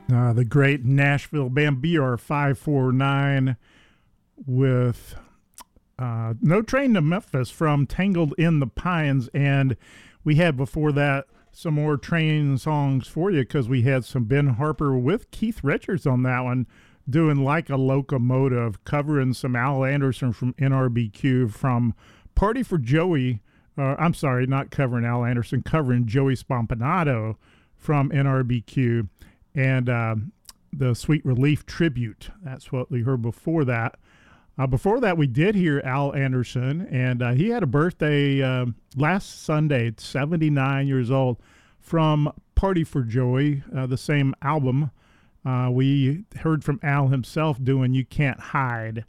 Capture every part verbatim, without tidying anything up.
Uh, the great Nashville band B R five four nine with uh, No Train to Memphis from Tangled in the Pines. And we had before that some more train songs for you because we had some Ben Harper with Keith Richards on that one, doing Like a Locomotive, covering some Al Anderson from N R B Q from Party for Joey. Uh, I'm sorry, not covering Al Anderson, covering Joey Spompanato from N R B Q. And uh, the Sweet Relief Tribute. That's what we heard before that. Uh, before that, we did hear Al Anderson, and uh, he had a birthday uh, last Sunday, seventy-nine years old, from Party for Joey, uh, the same album. Uh, we heard from Al himself doing You Can't Hide.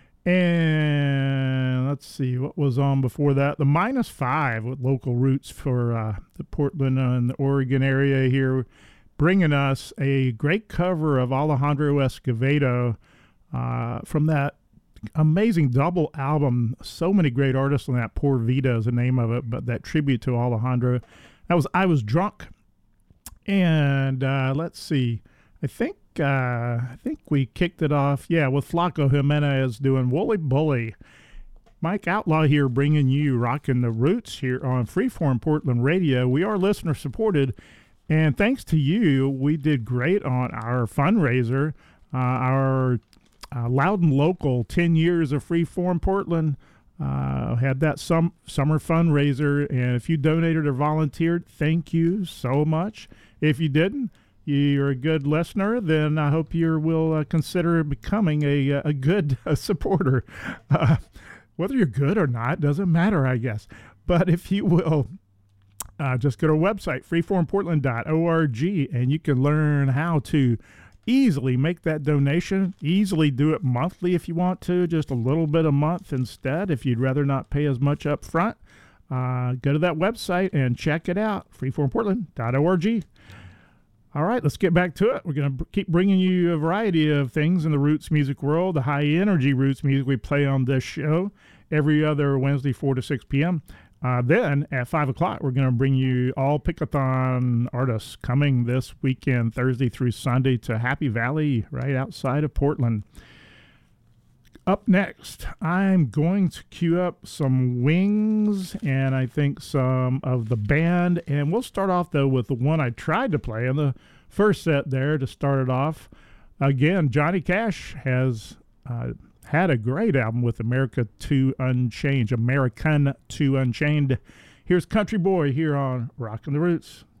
And let's see, what was on before that? The Minus Five with Local Roots for uh, the Portland and the Oregon area here, bringing us a great cover of Alejandro Escovedo uh, from that amazing double album. So many great artists on that. Poor Vida is the name of it, but that tribute to Alejandro. That was I Was Drunk. And uh, let's see, I think uh, I think we kicked it off, yeah, with Flaco Jimenez doing Wooly Bully. Mike Outlaw here bringing you Rockin' the Roots here on Freeform Portland Radio. We are listener supported. And thanks to you, we did great on our fundraiser, uh, our uh, Loud and Local ten years of Freeform Portland. Uh, had that some summer fundraiser, and if you donated or volunteered, thank you so much. If you didn't, you're a good listener, then I hope you will uh, consider becoming a, a good uh, supporter. Uh, whether you're good or not doesn't matter, I guess. But if you will, Uh, just go to our website, freeform portland dot org, and you can learn how to easily make that donation. Easily do it monthly if you want to, just a little bit a month instead if you'd rather not pay as much up front. Uh, go to that website and check it out, freeform portland dot org. All right, let's get back to it. We're going to keep bringing you a variety of things in the roots music world, the high-energy roots music we play on this show every other Wednesday, four to six p.m., Uh, then at five o'clock, we're going to bring you all Pickathon artists coming this weekend, Thursday through Sunday, to Happy Valley right outside of Portland. Up next, I'm going to cue up some Wings and I think some of the band. And we'll start off, though, with the one I tried to play in the first set there to start it off. Again, Johnny Cash has uh, had a great album with America two Unchained, American two Unchained. Here's Country Boy here on Rockin' the Roots.